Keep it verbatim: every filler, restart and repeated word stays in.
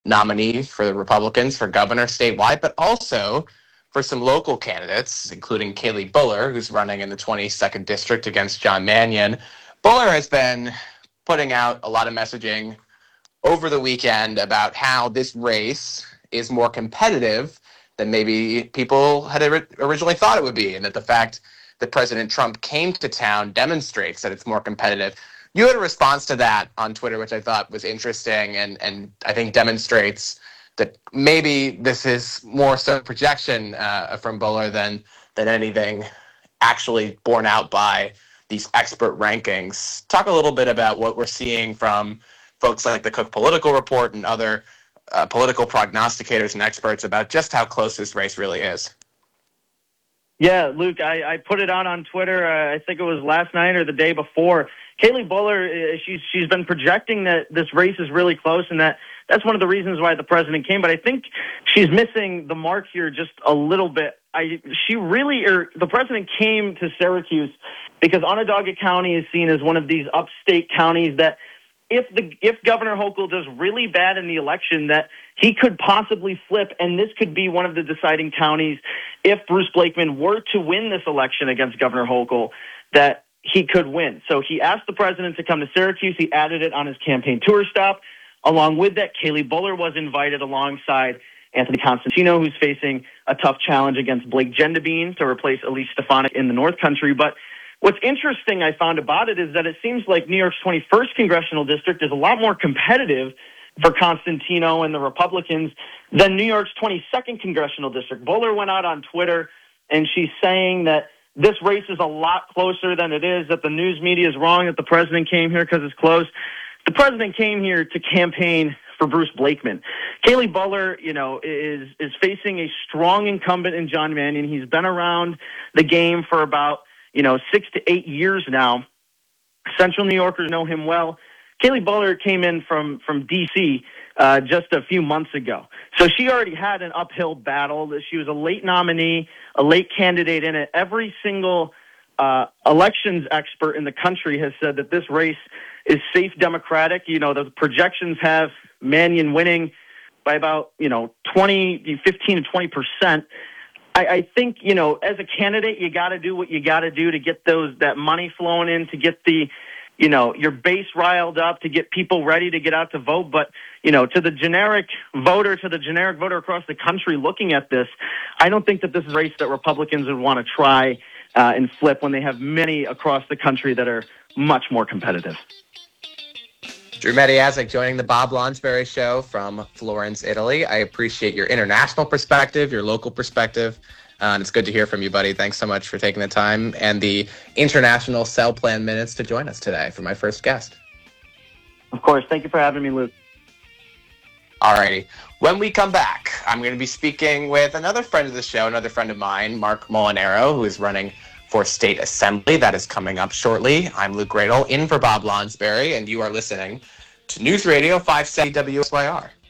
nominee for the Republicans for governor statewide, but also for some local candidates, including Kaylee Buller, who's running in the twenty-second district against John Mannion. Buller has been putting out a lot of messaging over the weekend about how this race is more competitive than maybe people had originally thought it would be, and that the fact that President Trump came to town demonstrates that it's more competitive. You had a response to that on Twitter, which I thought was interesting, and, and I think demonstrates that maybe this is more so projection uh, from Buller than than anything actually borne out by these expert rankings. Talk a little bit about what we're seeing from folks like the Cook Political Report and other uh, political prognosticators and experts about just how close this race really is. Yeah, Luke, I, I put it out on Twitter, uh, I think it was last night or the day before. Kaylee Buller, uh, she's, she's been projecting that this race is really close, and that that's one of the reasons why the president came. But I think she's missing the mark here just a little bit. I, she really, or the president came to Syracuse because Onondaga County is seen as one of these upstate counties that if the if Governor Hochul does really bad in the election, that he could possibly flip, and this could be one of the deciding counties if Bruce Blakeman were to win this election against Governor Hochul, that he could win. So he asked the president to come to Syracuse. He added it on his campaign tour stop. Along with that, Kaylee Buller was invited alongside Anthony Constantino, who's facing a tough challenge against Blake Gendabine to replace Elise Stefanik in the North Country. But what's interesting I found about it is that it seems like New York's twenty-first congressional district is a lot more competitive for Constantino and the Republicans than New York's twenty-second congressional district. Buller went out on Twitter, and she's saying that this race is a lot closer than it is, that the news media is wrong, that the president came here because it's close. The president came here to campaign for Bruce Blakeman. Kaylee Buller, you know, is is facing a strong incumbent in John Mannion. He's been around the game for about, you know, six to eight years now. Central New Yorkers know him well. Kaylee Buller came in from, from D C uh, just a few months ago. So she already had an uphill battle. She was a late nominee, a late candidate in it. Every single uh, elections expert in the country has said that this race is safe Democratic. You know, the projections have Mannion winning by about, you know, twenty, fifteen to twenty percent. I, I think, you know, as a candidate, you got to do what you got to do to get those, that money flowing in, to get the, you know, your base riled up, to get people ready to get out to vote. But, you know, to the generic voter, to the generic voter across the country looking at this, I don't think that this is a race that Republicans would want to try uh, and flip when they have many across the country that are much more competitive. Drew Mediazic joining the Bob Lonsberry Show from Florence, Italy. I appreciate your international perspective, your local perspective, uh, and it's good to hear from you, buddy. Thanks so much for taking the time and the international cell plan minutes to join us today for my first guest. Of course. Thank you for having me, Luke. All righty. When we come back, I'm going to be speaking with another friend of the show, another friend of mine, Mark Molinaro, who is running for state assembly. That is coming up shortly. I'm Luke Radel, in for Bob Lonsberry, and you are listening to News Radio five seventy W S Y R.